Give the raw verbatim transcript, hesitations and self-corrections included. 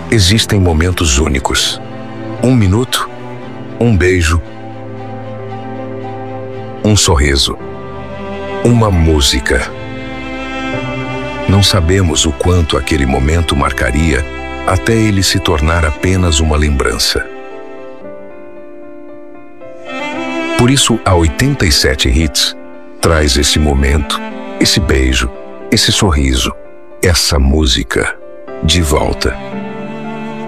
Existem momentos únicos. Um minuto, um beijo, um sorriso, uma música. Não sabemos o quanto aquele momento marcaria até ele se tornar apenas uma lembrança. Por isso, a oitenta e sete Hits traz esse momento, esse beijo, esse sorriso, essa música de volta.